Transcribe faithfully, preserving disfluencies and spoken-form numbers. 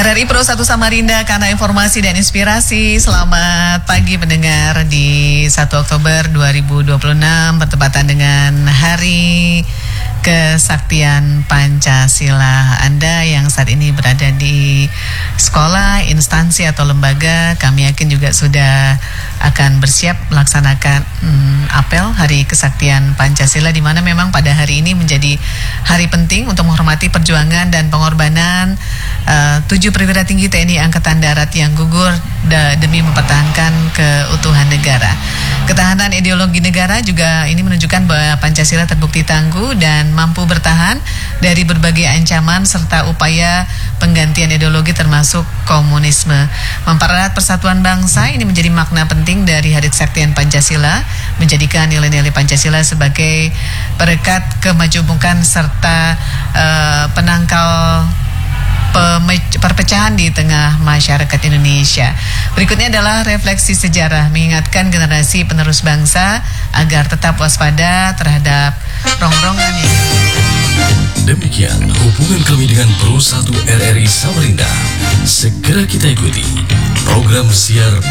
R R I Pro satu Samarinda, karena informasi dan inspirasi. Selamat pagi pendengar di satu Oktober dua ribu dua puluh enam, bertepatan dengan Hari Kesaktian Pancasila. Anda yang saat ini berada di sekolah, instansi atau lembaga, kami yakin juga sudah akan bersiap melaksanakan hmm, apel Hari Kesaktian Pancasila, di mana memang pada hari ini menjadi hari penting untuk menghormati perjuangan dan pengorbanan uh, tujuh perwira tinggi T N I Angkatan Darat yang gugur da, demi mempertahankan keutuhan negara. Ketahanan ideologi negara juga ini menunjukkan bahwa Pancasila terbukti tangguh dan mampu bertahan dari berbagai ancaman serta upaya penggantian ideologi termasuk komunisme. Mempererat persatuan bangsa ini menjadi makna penting dari Hari Kesaktian Pancasila, menjadikan nilai-nilai Pancasila sebagai perekat kemajemukan serta uh, penangkal perpecahan di tengah masyarakat Indonesia. Berikutnya adalah refleksi sejarah, mengingatkan generasi penerus bangsa agar tetap waspada terhadap rongrongan ini. Demikian hubungan kami dengan Pro satu R R I Samarinda. Segera kita ikuti program siar